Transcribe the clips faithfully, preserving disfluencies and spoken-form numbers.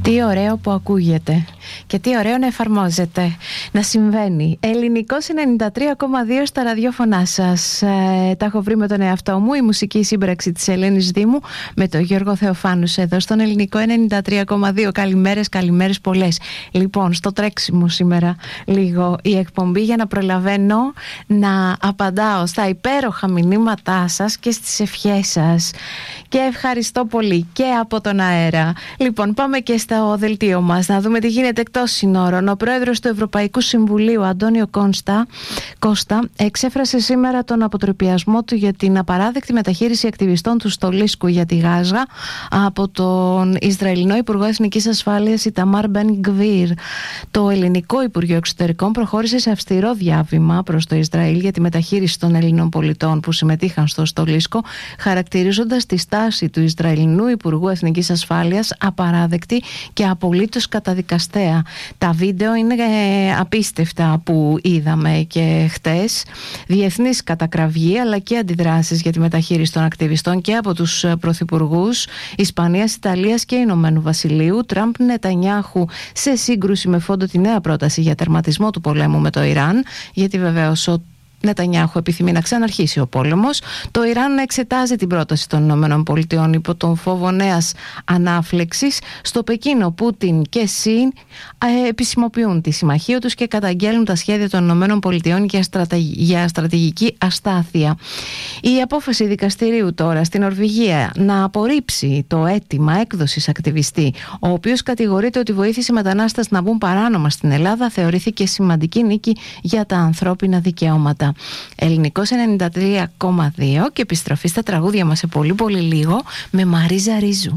Τι ωραίο που ακούγεται και τι ωραίο να εφαρμόζεται, να συμβαίνει. Ελληνικός ενενήντα τρία κόμμα δύο στα ραδιόφωνά σας. Ε, τα έχω βρει με τον εαυτό μου, η μουσική σύμπραξη της Ελένης Δήμου με τον Γιώργο Θεοφάνους εδώ στον Ελληνικό ενενήντα τρία κόμμα δύο. Καλημέρες, καλημέρες πολλές. Λοιπόν, στο τρέξιμο σήμερα λίγο η εκπομπή για να προλαβαίνω να απαντάω στα υπέροχα μηνύματά σας και στις ευχές σας. Και ευχαριστώ πολύ και από τον αέρα. Λοιπόν, πάμε και στο δελτίο μας να δούμε τι γίνεται εκτός συνόρων. Ο πρόεδρος του Ευρωπαϊκού Συμβουλίου, Αντώνιο Κόνστα, Κώστα, εξέφρασε σήμερα τον αποτροπιασμό του για την απαράδεκτη μεταχείριση ακτιβιστών του Στολίσκου για τη Γάζα από τον Ισραηλινό Υπουργό Εθνικής Ασφάλειας Ιταμάρ Μπεν Γκβίρ. Το ελληνικό Υπουργείο Εξωτερικών προχώρησε σε αυστηρό διάβημα προς το Ισραήλ για τη μεταχείριση των Ελλήνων πολιτών που συμμετείχαν στο Στολίσκο, χαρακτηρίζοντας τη στάση του Ισραηλινού Υπουργού Εθνικής Ασφάλειας απαράδεκτη και απολύτως καταδικαστέα. Τα βίντεο είναι ε, απίστευτα που είδαμε και χτες. Διεθνής κατακραυγή αλλά και αντιδράσεις για τη μεταχείριση των ακτιβιστών και από τους πρωθυπουργούς Ισπανίας, Ιταλίας και Ηνωμένου Βασιλείου. Τραμπ, Νετανιάχου σε σύγκρουση με φόντο τη νέα πρόταση για τερματισμό του πολέμου με το Ιράν, γιατί βεβαίως ο Νετανιάχου επιθυμεί να ξαναρχίσει ο πόλεμος. Το Ιράν εξετάζει την πρόταση των ΗΠΑ υπό τον φόβο νέας ανάφλεξης. Στο Πεκίνο, Πούτιν και Σι ε, επισημοποιούν τη συμμαχία τους και καταγγέλνουν τα σχέδια των ΗΠΑ για, στρατα... για στρατηγική αστάθεια. Η απόφαση δικαστηρίου τώρα στην Νορβηγία να απορρίψει το αίτημα έκδοσης ακτιβιστή, ο οποίος κατηγορείται ότι βοήθησε μετανάστες να μπουν παράνομα στην Ελλάδα, θεωρήθηκε σημαντική νίκη για τα ανθρώπινα δικαιώματα. Ελληνικός ενενήντα τρία κόμμα δύο και επιστροφή στα τραγούδια μας σε πολύ πολύ λίγο με Μαρίζα Ρίζου.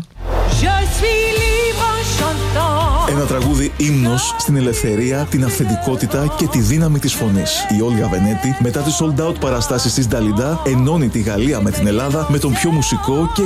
Ένα τραγούδι ύμνος στην ελευθερία, την αυθεντικότητα και τη δύναμη της φωνής. Η Όλγα Βενέτη μετά τις sold out παραστάσεις της Νταλιντά ενώνει τη Γαλλία με την Ελλάδα με τον πιο μουσικό και